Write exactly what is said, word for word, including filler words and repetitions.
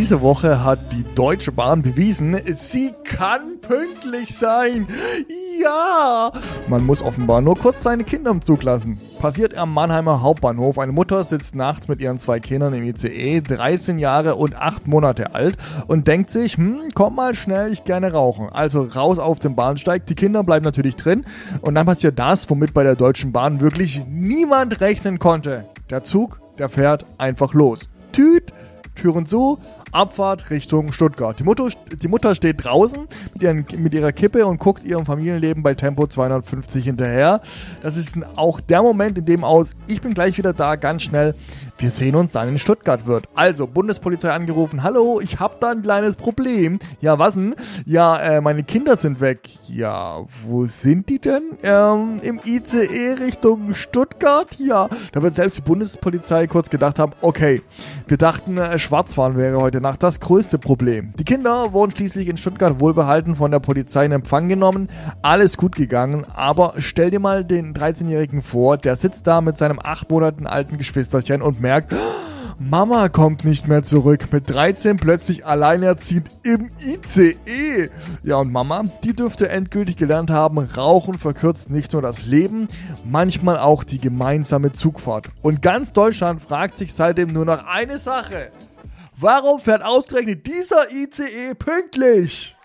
Diese Woche hat die Deutsche Bahn bewiesen, sie kann pünktlich sein. Ja! Man muss offenbar nur kurz seine Kinder im Zug lassen. Passiert am Mannheimer Hauptbahnhof. Eine Mutter sitzt nachts mit ihren zwei Kindern im I C E, dreizehn Jahre und acht Monate alt, und denkt sich, hm, komm mal schnell, ich gerne rauchen. Also raus auf den Bahnsteig, die Kinder bleiben natürlich drin, und dann passiert das, womit bei der Deutschen Bahn wirklich niemand rechnen konnte. Der Zug, der fährt einfach los. Tüt, Türen zu, Abfahrt Richtung Stuttgart. Die Mutter, die Mutter steht draußen mit, ihren, mit ihrer Kippe und guckt ihrem Familienleben bei Tempo zweihundertfünfzig hinterher. Das ist auch der Moment, in dem aus, ich bin gleich wieder da, ganz schnell, wir sehen uns dann in Stuttgart wird. Also, Bundespolizei angerufen, hallo, ich hab da ein kleines Problem. Ja, was denn? Ja, äh, meine Kinder sind weg. Ja, wo sind die denn? Ähm, im I C E Richtung Stuttgart? Ja, da wird selbst die Bundespolizei kurz gedacht haben, okay, wir dachten, äh, Schwarzfahren wäre heute Nacht das größte Problem. Die Kinder wurden schließlich in Stuttgart wohlbehalten von der Polizei in Empfang genommen. Alles gut gegangen, aber stell dir mal den dreizehnjährigen vor, der sitzt da mit seinem acht Monaten alten Geschwisterchen und merkt, Mama kommt nicht mehr zurück. Mit dreizehn plötzlich alleinerziehend im I C E. Ja, und Mama, die dürfte endgültig gelernt haben, Rauchen verkürzt nicht nur das Leben, manchmal auch die gemeinsame Zugfahrt. Und ganz Deutschland fragt sich seitdem nur noch eine Sache. Warum fährt ausgerechnet dieser I C E pünktlich?